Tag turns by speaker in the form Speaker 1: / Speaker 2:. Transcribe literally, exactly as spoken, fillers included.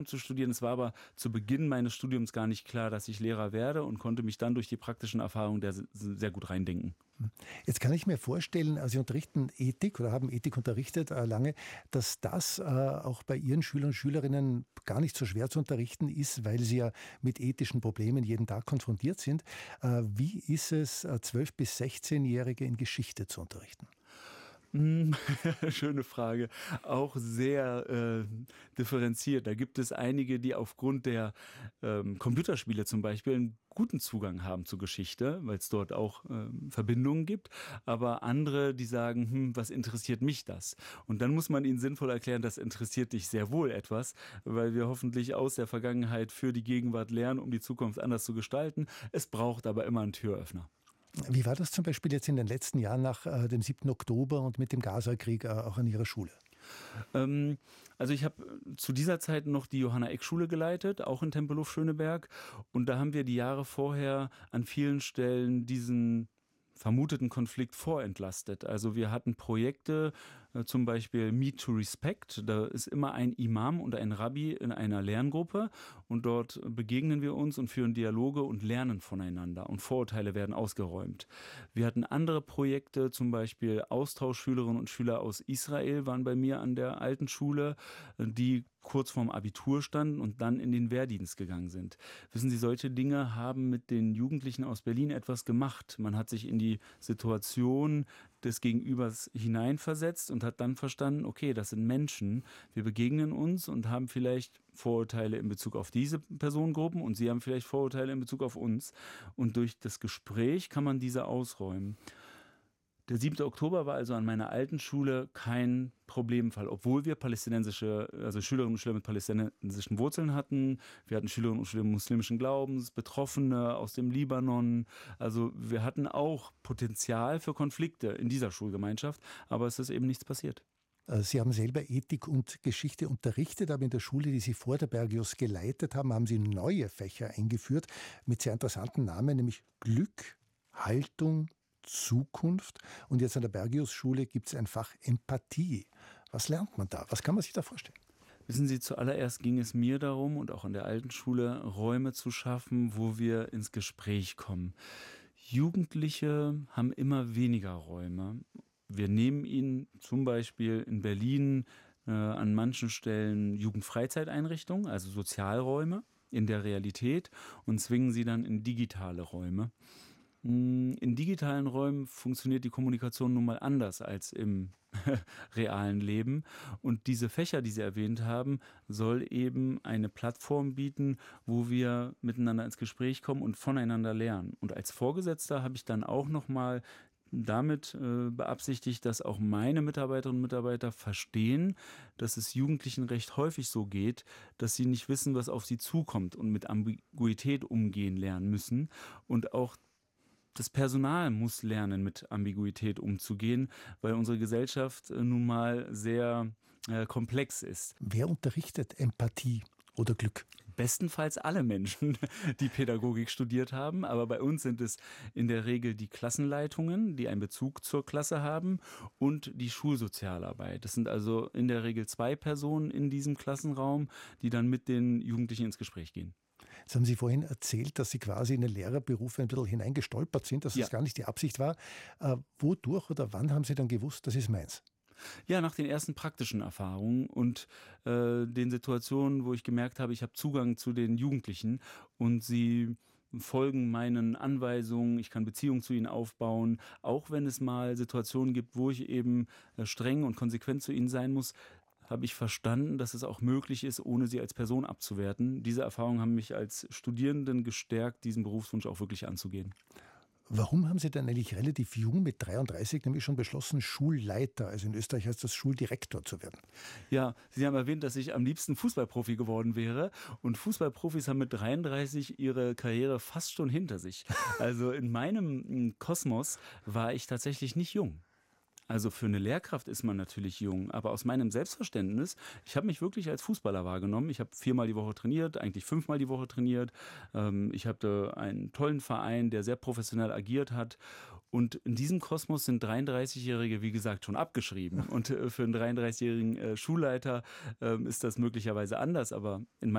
Speaker 1: zu studieren. Es war aber zu Beginn meines Studiums gar nicht klar, dass ich Lehrer werde und konnte mich dann durch die praktischen Erfahrungen der sehr gut reindenken.
Speaker 2: Jetzt kann ich mir vorstellen, Sie unterrichten Ethik oder haben Ethik unterrichtet äh, lange, dass das äh, auch bei Ihren Schülern und Schülerinnen gar nicht so schwer zu unterrichten ist, weil sie ja mit ethischen Problemen jeden Tag konfrontiert sind. Äh, wie ist es, zwölf- bis sechzehnjährige in Geschichte zu unterrichten?
Speaker 1: Schöne Frage. Auch sehr äh, differenziert. Da gibt es einige, die aufgrund der ähm, Computerspiele zum Beispiel einen guten Zugang haben zur Geschichte, weil es dort auch ähm, Verbindungen gibt. Aber andere, die sagen, hm, was interessiert mich das? Und dann muss man ihnen sinnvoll erklären, das interessiert dich sehr wohl etwas, weil wir hoffentlich aus der Vergangenheit für die Gegenwart lernen, um die Zukunft anders zu gestalten. Es braucht aber immer einen Türöffner.
Speaker 2: Wie war das zum Beispiel jetzt in den letzten Jahren nach äh, dem siebten Oktober und mit dem Gaza-Krieg äh, auch an Ihrer Schule?
Speaker 1: Ähm, also ich habe zu dieser Zeit noch die Johanna-Eck-Schule geleitet, auch in Tempelhof-Schöneberg. Und da haben wir die Jahre vorher an vielen Stellen diesen vermuteten Konflikt vorentlastet. Also wir hatten Projekte, äh, zum Beispiel Meet to Respect. Da ist immer ein Imam und ein Rabbi in einer Lerngruppe und dort begegnen wir uns und führen Dialoge und lernen voneinander und Vorurteile werden ausgeräumt. Wir hatten andere Projekte, zum Beispiel Austauschschülerinnen und Schüler aus Israel waren bei mir an der alten Schule, die kurz vorm Abitur standen und dann in den Wehrdienst gegangen sind. Wissen Sie, solche Dinge haben mit den Jugendlichen aus Berlin etwas gemacht. Man hat sich in die Situation des Gegenübers hineinversetzt und hat dann verstanden, okay, das sind Menschen, wir begegnen uns und haben vielleicht Vorurteile in Bezug auf diese Personengruppen und sie haben vielleicht Vorurteile in Bezug auf uns. Und durch das Gespräch kann man diese ausräumen. Der siebte Oktober war also an meiner alten Schule kein Problemfall, obwohl wir palästinensische, also Schülerinnen und Schüler mit palästinensischen Wurzeln hatten. Wir hatten Schülerinnen und Schüler muslimischen Glaubens, Betroffene aus dem Libanon. Also wir hatten auch Potenzial für Konflikte in dieser Schulgemeinschaft, aber es ist eben nichts passiert.
Speaker 2: Sie haben selber Ethik und Geschichte unterrichtet, aber in der Schule, die Sie vor der Bergius geleitet haben, haben Sie neue Fächer eingeführt mit sehr interessanten Namen, nämlich Glück, Haltung, Zukunft. Und jetzt an der Bergius-Schule gibt es ein Fach Empathie. Was lernt man da? Was kann man sich da vorstellen?
Speaker 1: Wissen Sie, zuallererst ging es mir darum, und auch an der alten Schule, Räume zu schaffen, wo wir ins Gespräch kommen. Jugendliche haben immer weniger Räume. Wir nehmen ihnen zum Beispiel in Berlin äh, an manchen Stellen Jugendfreizeiteinrichtungen, also Sozialräume in der Realität, und zwingen sie dann in digitale Räume. In digitalen Räumen funktioniert die Kommunikation nun mal anders als im realen Leben. Und diese Fächer, die Sie erwähnt haben, soll eben eine Plattform bieten, wo wir miteinander ins Gespräch kommen und voneinander lernen. Und als Vorgesetzter habe ich dann auch nochmal damit äh, beabsichtigt, dass auch meine Mitarbeiterinnen und Mitarbeiter verstehen, dass es Jugendlichen recht häufig so geht, dass sie nicht wissen, was auf sie zukommt und mit Ambiguität umgehen lernen müssen. Und auch das Personal muss lernen, mit Ambiguität umzugehen, weil unsere Gesellschaft nun mal sehr äh, komplex ist.
Speaker 2: Wer unterrichtet Empathie oder Glück?
Speaker 1: Bestenfalls alle Menschen, die Pädagogik studiert haben, aber bei uns sind es in der Regel die Klassenleitungen, die einen Bezug zur Klasse haben, und die Schulsozialarbeit. Das sind also in der Regel zwei Personen in diesem Klassenraum, die dann mit den Jugendlichen ins Gespräch gehen.
Speaker 2: Jetzt haben Sie vorhin erzählt, dass Sie quasi in den Lehrerberuf ein bisschen hineingestolpert sind, dass
Speaker 1: Ja.
Speaker 2: das gar nicht die Absicht war. Äh, wodurch oder wann haben Sie dann gewusst, das ist meins?
Speaker 1: Ja, nach den ersten praktischen Erfahrungen und äh, den Situationen, wo ich gemerkt habe, ich habe Zugang zu den Jugendlichen und sie folgen meinen Anweisungen, ich kann Beziehungen zu ihnen aufbauen, auch wenn es mal Situationen gibt, wo ich eben äh, streng und konsequent zu ihnen sein muss, habe ich verstanden, dass es auch möglich ist, ohne sie als Person abzuwerten. Diese Erfahrungen haben mich als Studierenden gestärkt, diesen Berufswunsch auch wirklich anzugehen.
Speaker 2: Warum haben Sie dann eigentlich relativ jung mit dreiunddreißig nämlich schon beschlossen, Schulleiter, also in Österreich heißt das Schuldirektor, zu werden?
Speaker 1: Ja, Sie haben erwähnt, dass ich am liebsten Fußballprofi geworden wäre. Und Fußballprofis haben mit dreiunddreißig ihre Karriere fast schon hinter sich. Also in meinem Kosmos war ich tatsächlich nicht jung. Also für eine Lehrkraft ist man natürlich jung, aber aus meinem Selbstverständnis, ich habe mich wirklich als Fußballer wahrgenommen. Ich habe viermal die Woche trainiert, eigentlich fünfmal die Woche trainiert. Ich hatte einen tollen Verein, der sehr professionell agiert hat. Und in diesem Kosmos sind dreiunddreißigjährige, wie gesagt, schon abgeschrieben. Und äh, für einen dreiunddreißigjährigen äh, Schulleiter äh, ist das möglicherweise anders. Aber in